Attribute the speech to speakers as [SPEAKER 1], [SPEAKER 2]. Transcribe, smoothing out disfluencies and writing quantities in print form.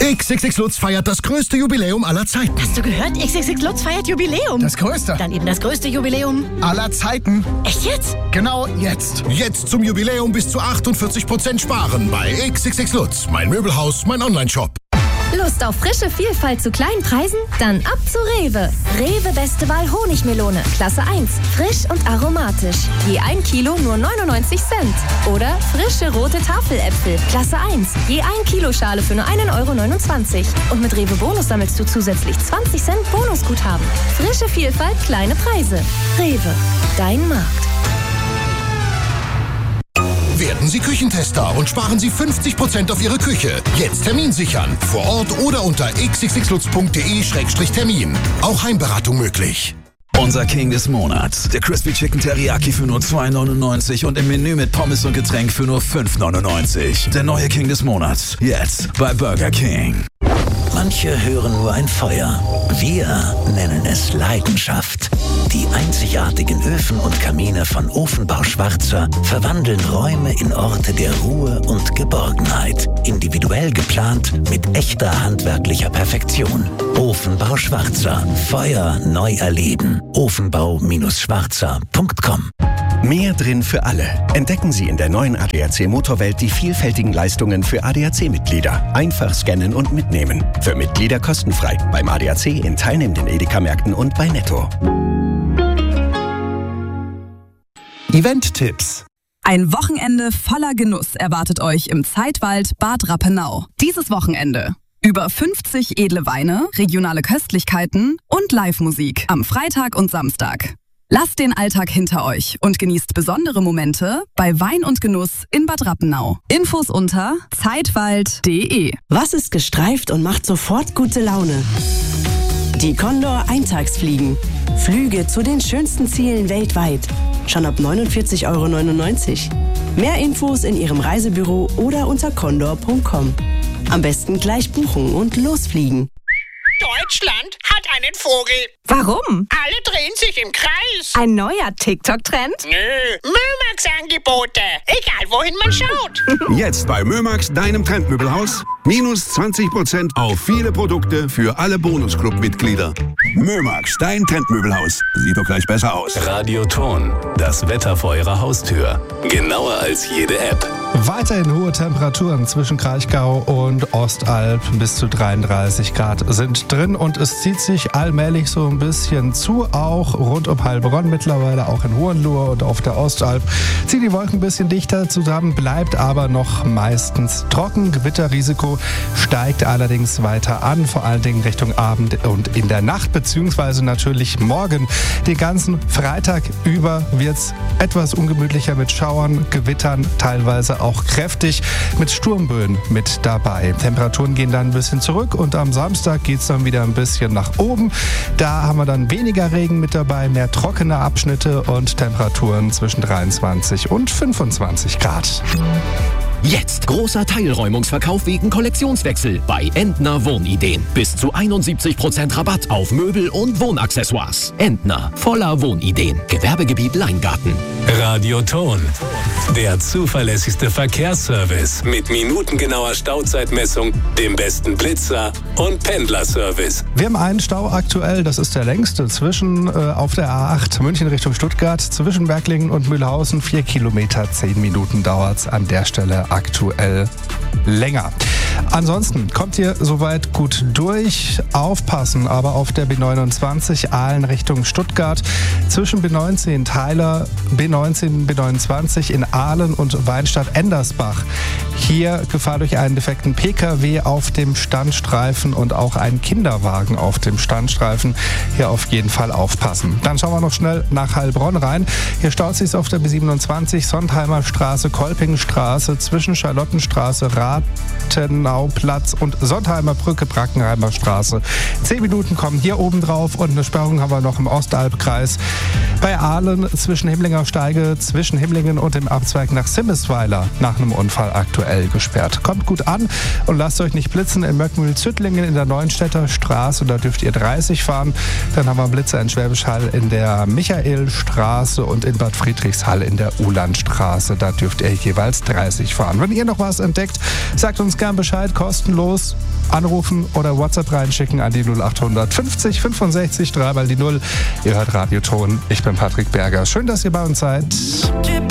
[SPEAKER 1] XXX Lutz feiert das größte Jubiläum aller Zeiten.
[SPEAKER 2] Hast du gehört? XXX Lutz feiert Jubiläum.
[SPEAKER 3] Das größte?
[SPEAKER 2] Dann eben das größte Jubiläum
[SPEAKER 3] aller Zeiten.
[SPEAKER 2] Echt jetzt?
[SPEAKER 3] Genau jetzt.
[SPEAKER 1] Jetzt zum Jubiläum bis zu 48% sparen bei XXX Lutz. Mein Möbelhaus, mein Onlineshop.
[SPEAKER 4] Lust auf frische Vielfalt zu kleinen Preisen? Dann ab zu Rewe. Rewe Beste Wahl Honigmelone, Klasse 1. Frisch und aromatisch. Je 1 Kilo nur 99 Cent. Oder frische rote Tafeläpfel, Klasse 1. Je 1 Kilo Schale für nur 1,29 €. Und mit Rewe Bonus sammelst du zusätzlich 20 Cent Bonusguthaben. Frische Vielfalt, kleine Preise. Rewe, dein Markt.
[SPEAKER 1] Werden Sie Küchentester und sparen Sie 50% auf Ihre Küche. Jetzt Termin sichern. Vor Ort oder unter xxxlutz.de/termin. Auch Heimberatung möglich.
[SPEAKER 5] Unser King des Monats. Der Crispy Chicken Teriyaki für nur 2,99 € und im Menü mit Pommes und Getränk für nur 5,99 €. Der neue King des Monats. Jetzt bei Burger King.
[SPEAKER 6] Manche hören nur ein Feuer. Wir nennen es Leidenschaft. Die einzigartigen Öfen und Kamine von Ofenbau Schwarzer verwandeln Räume in Orte der Ruhe und Geborgenheit. Individuell geplant mit echter handwerklicher Perfektion. Ofenbau Schwarzer. Feuer neu erleben. Ofenbau-schwarzer.com.
[SPEAKER 7] Mehr drin für alle. Entdecken Sie in der neuen ADAC Motorwelt die vielfältigen Leistungen für ADAC-Mitglieder. Einfach scannen und mitnehmen. Für Mitglieder kostenfrei. Beim ADAC in teilnehmenden Edeka-Märkten und bei Netto.
[SPEAKER 8] Event-Tipps.
[SPEAKER 9] Ein Wochenende voller Genuss erwartet euch im Zeitwald Bad Rappenau. Dieses Wochenende. Über 50 edle Weine, regionale Köstlichkeiten und Live-Musik am Freitag und Samstag. Lasst den Alltag hinter euch und genießt besondere Momente bei Wein und Genuss in Bad Rappenau. Infos unter zeitwald.de.
[SPEAKER 10] Was ist gestreift und macht sofort gute Laune? Die Condor Eintagsfliegen. Flüge zu den schönsten Zielen weltweit. Schon ab 49,99 €. Mehr Infos in Ihrem Reisebüro oder unter condor.com. Am besten gleich buchen und losfliegen.
[SPEAKER 11] Deutschland hat einen Vogel.
[SPEAKER 12] Warum?
[SPEAKER 11] Alle drehen sich im Kreis.
[SPEAKER 12] Ein neuer TikTok-Trend?
[SPEAKER 11] Nö, Mömax-Angebote. Egal, wohin man schaut.
[SPEAKER 13] Jetzt bei Mömax, deinem Trendmöbelhaus. Minus 20% auf viele Produkte für alle Bonusclub-Mitglieder. Mömax, dein Trendmöbelhaus. Sieht doch gleich besser aus.
[SPEAKER 14] Radioton, das Wetter vor Ihrer Haustür. Genauer als jede App.
[SPEAKER 8] Weiterhin hohe Temperaturen zwischen Kraichgau und Ostalb. Bis zu 33 Grad sind drin und es zieht sich allmählich so ein bisschen zu, auch rund um Heilbronn mittlerweile, auch in Hohenlohe und auf der Ostalb. Ziehen die Wolken ein bisschen dichter zusammen, bleibt aber noch meistens trocken. Gewitterrisiko steigt allerdings weiter an, vor allen Dingen Richtung Abend und in der Nacht, beziehungsweise natürlich morgen. Den ganzen Freitag über wird es etwas ungemütlicher mit Schauern, Gewittern, teilweise auch kräftig mit Sturmböen mit dabei. Temperaturen gehen dann ein bisschen zurück und am Samstag geht es dann wieder ein bisschen nach oben. Da haben wir dann weniger Regen mit dabei, mehr trockene Abschnitte und Temperaturen zwischen 23 und 25 Grad.
[SPEAKER 15] Jetzt großer Teilräumungsverkauf wegen Kollektionswechsel bei Entner Wohnideen. Bis zu 71% Rabatt auf Möbel und Wohnaccessoires. Entner, voller Wohnideen. Gewerbegebiet Leingarten.
[SPEAKER 14] Radioton, der zuverlässigste Verkehrsservice mit minutengenauer Stauzeitmessung, dem besten Blitzer und Pendlerservice.
[SPEAKER 8] Wir haben einen Stau aktuell, das ist der längste, auf der A8 München Richtung Stuttgart, zwischen Berglingen und Mühlhausen. 4 Kilometer, 10 Minuten dauert es an der Stelle aktuell länger. Ansonsten kommt ihr soweit gut durch. Aufpassen aber auf der B29 Aalen Richtung Stuttgart. Zwischen B19 Theiler, B19, B29 in Aalen und Weinstadt-Endersbach. Hier Gefahr durch einen defekten Pkw auf dem Standstreifen und auch einen Kinderwagen auf dem Standstreifen. Hier auf jeden Fall aufpassen. Dann schauen wir noch schnell nach Heilbronn rein. Hier staut sich auf der B27 Sontheimer Straße, Kolpingstraße zwischen Charlottenstraße, Rathenauplatz und Sontheimer Brücke, Brackenheimer Straße. 10 Minuten kommen hier oben drauf und eine Sperrung haben wir noch im Ostalbkreis Bei Aalen zwischen Himmlinger Steige, zwischen Himmlingen und dem Abzweig nach Simmesweiler nach einem Unfall aktuell gesperrt. Kommt gut an und lasst euch nicht blitzen. In Möckmühl-Züttlingen in der Neuenstädter Straße, da dürft ihr 30 fahren. Dann haben wir Blitzer in Schwäbisch Hall in der Michaelstraße und in Bad Friedrichshall in der Ulandstraße. Da dürft ihr jeweils 30 fahren. Wenn ihr noch was entdeckt, sagt uns gern Bescheid, kostenlos anrufen oder WhatsApp reinschicken an die 0800 50 65 3 mal die 0. Ihr hört Radioton. Ich bin Patrick Berger. Schön, dass ihr bei uns seid.